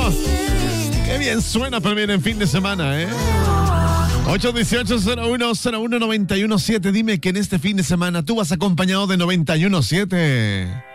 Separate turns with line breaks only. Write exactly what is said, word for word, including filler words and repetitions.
Qué bien suena también en fin de semana, ¿eh? ocho dieciocho cero uno cero uno noventa y uno siete. Dime que en este fin de semana tú vas acompañado de noventa y uno siete.